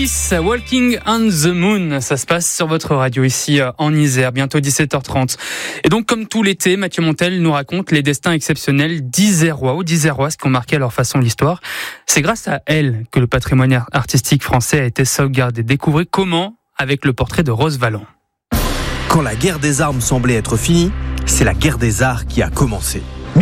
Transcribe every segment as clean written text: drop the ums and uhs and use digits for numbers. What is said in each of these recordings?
Alice, Walking on the Moon, ça se passe sur votre radio ici en Isère, bientôt 17h30. Et donc comme tout l'été, Mathieu Montel nous raconte les destins exceptionnels d'Isérois ou d'Iséroises qui ont marqué à leur façon l'histoire. C'est grâce à elle que le patrimoine artistique français a été sauvegardé. Découvrez comment avec le portrait de Rose Valland. Quand la guerre des armes semblait être finie, c'est la guerre des arts qui a commencé.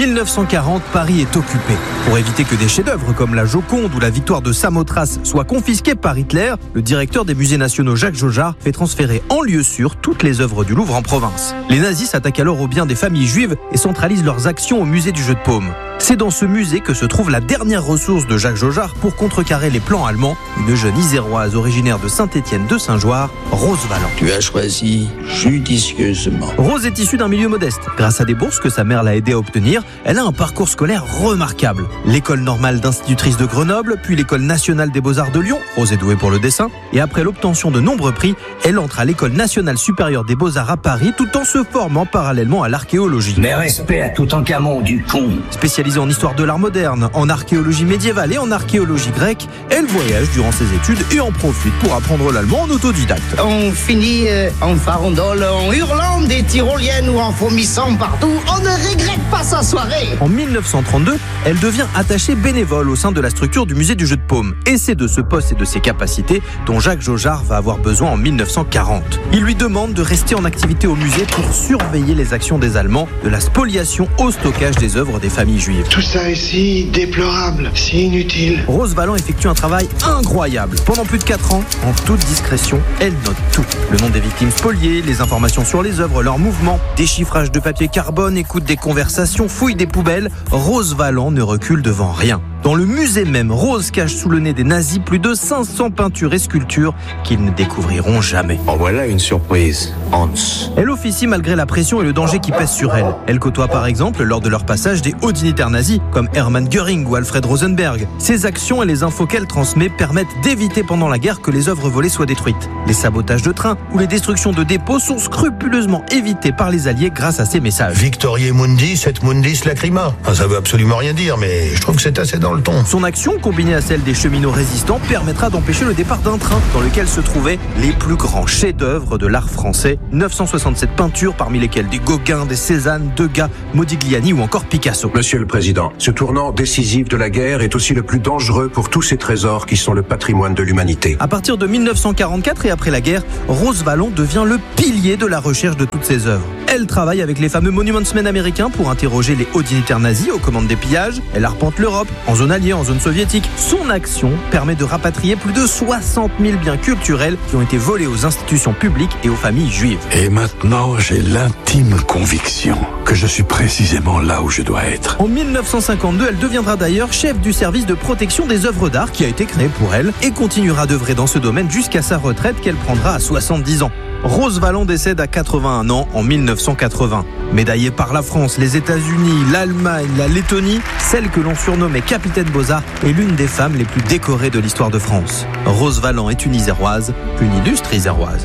1940, Paris est occupé. Pour éviter que des chefs-d'œuvre comme la Joconde ou la victoire de Samothrace soient confisqués par Hitler, le directeur des musées nationaux Jacques Jaujard fait transférer en lieu sûr toutes les œuvres du Louvre en province. Les nazis s'attaquent alors aux biens des familles juives et centralisent leurs actions au musée du Jeu de Paume. C'est dans ce musée que se trouve la dernière ressource de Jacques Jaujard pour contrecarrer les plans allemands, une jeune iséroise originaire de Saint-Étienne de Saint-Joire, Rose Valland. Tu as choisi judicieusement. Rose est issue d'un milieu modeste. Grâce à des bourses que sa mère l'a aidée à obtenir, elle a un parcours scolaire remarquable. L'école normale d'institutrice de Grenoble, puis l'école nationale des beaux-arts de Lyon, Rose est douée pour le dessin, et après l'obtention de nombreux prix, elle entre à l'école nationale supérieure des beaux-arts à Paris tout en se formant parallèlement à l'archéologie. Mais respect à Toutankhamon, du con. Spécialisée en histoire de l'art moderne, en archéologie médiévale et en archéologie grecque, elle voyage durant ses études et en profite pour apprendre l'allemand en autodidacte. On finit en farandole, en hurlant des tyroliennes ou en vomissant partout. On ne regrette pas sa soirée. En 1932, elle devient attachée bénévole au sein de la structure du musée du Jeu de Paume. Et c'est de ce poste et de ses capacités dont Jacques Jaujard va avoir besoin en 1940. Il lui demande de rester en activité au musée pour surveiller les actions des Allemands, de la spoliation au stockage des œuvres des familles juives. Tout ça est si déplorable, si inutile. Rose Valland effectue un travail incroyable. Pendant plus de 4 ans, en toute discrétion, elle note tout. Le nom des victimes spoliées, les informations sur les œuvres, leurs mouvements, déchiffrage de papier carbone, écoute des conversations, fouille des poubelles. Rose Valland ne recule devant rien. Dans le musée même, Rose cache sous le nez des nazis plus de 500 peintures et sculptures qu'ils ne découvriront jamais. En voilà une surprise, Hans. Elle officie malgré la pression et le danger qui pèsent sur elle. Elle côtoie par exemple, lors de leur passage, des hauts dignitaires nazis, comme Hermann Göring ou Alfred Rosenberg. Ses actions et les infos qu'elle transmet permettent d'éviter pendant la guerre que les œuvres volées soient détruites. Les sabotages de trains ou les destructions de dépôts sont scrupuleusement évités par les Alliés grâce à ces messages. Victoriae Mundis et Mundis Lacrima. Ça veut absolument rien dire, mais je trouve que c'est assez dans le ton. Son action, combinée à celle des cheminots résistants, permettra d'empêcher le départ d'un train dans lequel se trouvaient les plus grands chefs-d'œuvre de l'art français. 967 peintures, parmi lesquelles des Gauguin, des Cézanne, Degas, Modigliani ou encore Picasso. Monsieur le Président, ce tournant décisif de la guerre est aussi le plus dangereux pour tous ces trésors qui sont le patrimoine de l'humanité. À partir de 1944 et après la guerre, Rose Valland devient le pilier de la recherche de toutes ces œuvres. Elle travaille avec les fameux Monuments Men américains pour interroger les hauts dignitaires nazis aux commandes des pillages. Elle arpente l'Europe, en zone alliée, en zone soviétique. Son action permet de rapatrier plus de 60 000 biens culturels qui ont été volés aux institutions publiques et aux familles juives. Et maintenant, j'ai l'intime conviction que je suis précisément là où je dois être. En 1952, elle deviendra d'ailleurs chef du service de protection des œuvres d'art qui a été créé pour elle et continuera d'œuvrer dans ce domaine jusqu'à sa retraite qu'elle prendra à 70 ans. Rose Valland décède à 81 ans en 1980. Médaillée par la France, les États-Unis, l'Allemagne, la Lettonie, celle que l'on surnommait Capitaine Beaux-Arts est l'une des femmes les plus décorées de l'histoire de France. Rose Valland est une Iséroise, une illustre Iséroise.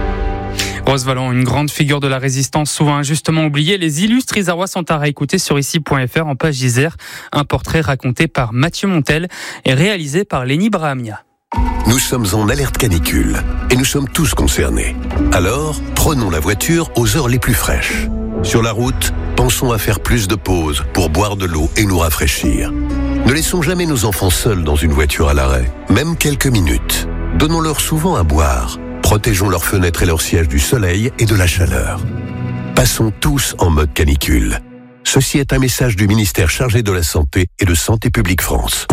Rose Valland, une grande figure de la résistance, souvent injustement oubliée. Les illustres Isérois sont à réécouter sur ici.fr en page Isère. Un portrait raconté par Mathieu Montel et réalisé par Lénie Brahamia. Nous sommes en alerte canicule et nous sommes tous concernés. Alors, prenons la voiture aux heures les plus fraîches. Sur la route, pensons à faire plus de pauses pour boire de l'eau et nous rafraîchir. Ne laissons jamais nos enfants seuls dans une voiture à l'arrêt, même quelques minutes. Donnons-leur souvent à boire. Protégeons leurs fenêtres et leurs sièges du soleil et de la chaleur. Passons tous en mode canicule. Ceci est un message du ministère chargé de la Santé et de Santé publique France.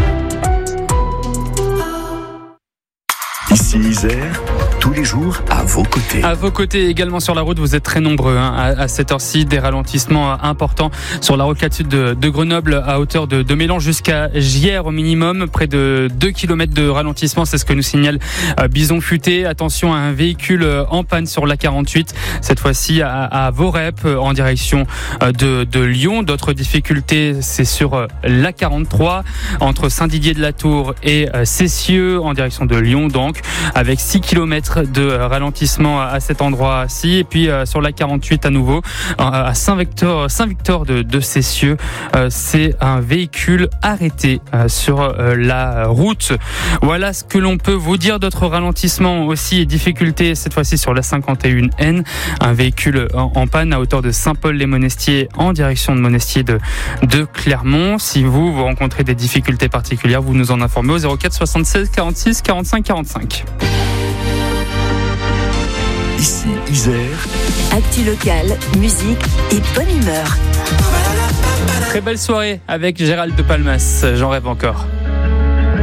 Ici Isère, tous les jours à vos côtés. À vos côtés également sur la route, vous êtes très nombreux à cette heure-ci, des ralentissements importants sur la route 4 sud de Grenoble à hauteur de Mélan jusqu'à Gières au minimum, près de 2 km de ralentissement, c'est ce que nous signale Bison Futé. Attention à un véhicule en panne sur l'A48, cette fois-ci à Vorep en direction de Lyon. D'autres difficultés, c'est sur l'A43 entre Saint-Didier-de-la-Tour et Cessieux en direction de Lyon donc, avec 6 km km de ralentissement à cet endroit-ci. Et puis sur la 48 à nouveau, à Saint-Victor de Cessieux, c'est un véhicule arrêté sur la route. Voilà ce que l'on peut vous dire. D'autres ralentissements aussi et difficultés, cette fois-ci sur la 51N. Un véhicule en panne à hauteur de Saint-Paul-les-Monestiers en direction de Monestier de Clermont. Si vous rencontrez des difficultés particulières, vous nous en informez au 04 76 46 45 45. Ici Isère. Actu locale, musique et bonne humeur. Très belle soirée avec Gérald de Palmas. J'en rêve encore.